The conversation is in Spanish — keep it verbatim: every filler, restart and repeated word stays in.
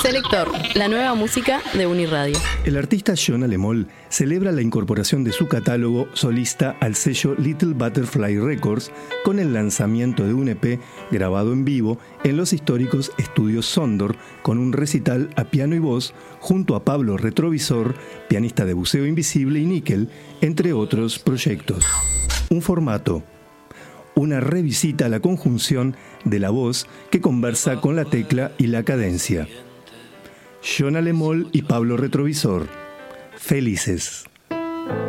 Selector, la nueva música de Uniradio. El artista Jonah Lemol celebra la incorporación de su catálogo solista al sello Little Butterfly Records con el lanzamiento de un E P grabado en vivo en los históricos estudios Sondor con un recital a piano y voz junto a Pablo Retrovisor, pianista de Buceo Invisible y Níquel, entre otros proyectos. Un formato, una revisita a la conjunción de la voz que conversa con la tecla y la cadencia. Jonah Lemol y Pablo Retrovisor, felices.